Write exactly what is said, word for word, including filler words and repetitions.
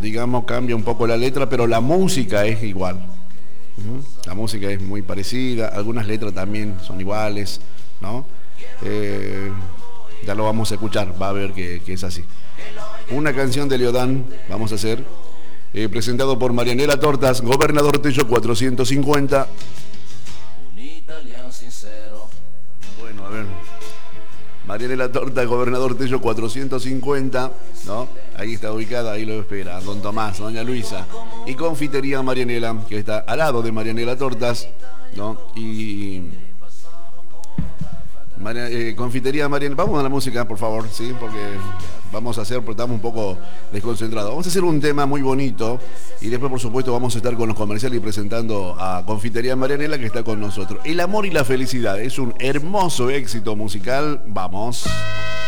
digamos, cambia un poco la letra, pero la música es igual. Uh-huh. La música es muy parecida, algunas letras también son iguales, ¿no? Eh, ya lo vamos a escuchar, va a ver que, que es así. Una canción de Leodán vamos a hacer, eh, presentado por Marianela Tortas, Gobernador Tello cuatrocientos cincuenta. Bueno, a ver. Marianela Torta, Gobernador Tello cuatrocientos cincuenta, ¿no? Ahí está ubicada, ahí lo espera, don Tomás, doña Luisa. Y Confitería Marianela, que está al lado de Marianela Tortas, ¿no? Y... Maria, eh, Confitería Marianela, vamos a la música, por favor, ¿sí? Porque vamos a hacer, porque estamos un poco desconcentrados. Vamos a hacer un tema muy bonito y después, por supuesto, vamos a estar con los comerciales y presentando a Confitería Marianela, que está con nosotros. El amor y la felicidad es un hermoso éxito musical. Vamos.